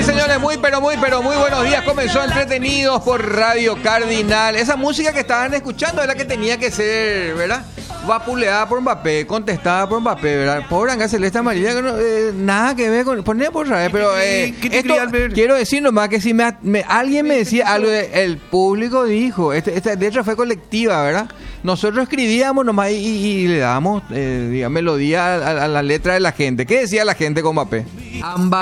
Sí, señores, muy buenos días. Comenzó Entretenidos por Radio Cardinal. Esa música que estaban escuchando es la que tenía que ser, ¿verdad? Vapuleada por Mbappé, contestada por Mbappé, ¿verdad? Pobre Anga Celeste Amarilla, nada que ver con... Poné por saber, pero esto, quiero decir nomás que si alguien me decía algo, el público dijo, esta letra fue colectiva, ¿verdad? Nosotros escribíamos nomás y le dábamos melodía a la letra de la gente. ¿Qué decía la gente con Mbappé?